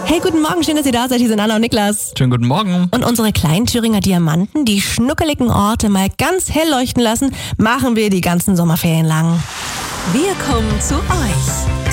Hey, guten Morgen, schön, dass ihr da seid. Hier sind Anna und Niklas. Schönen guten Morgen. Und unsere kleinen Thüringer Diamanten, die schnuckeligen Orte mal ganz hell leuchten lassen, machen wir die ganzen Sommerferien lang. Wir kommen zu euch.